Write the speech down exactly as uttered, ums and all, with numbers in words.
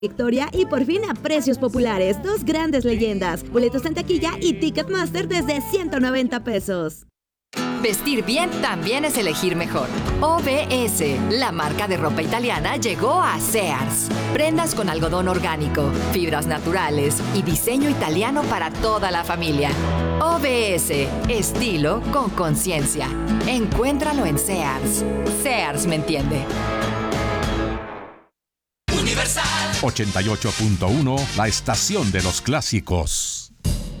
Victoria y por fin a precios populares. Dos grandes leyendas. Boletos en taquilla y Ticketmaster desde ciento noventa pesos. Vestir bien también es elegir mejor. O B S, la marca de ropa italiana, llegó a Sears. Prendas con algodón orgánico, fibras naturales y diseño italiano para toda la familia. O B S, estilo con conciencia. Encuéntralo en Sears. Sears me entiende. ochenta y ocho punto uno, la estación de los clásicos.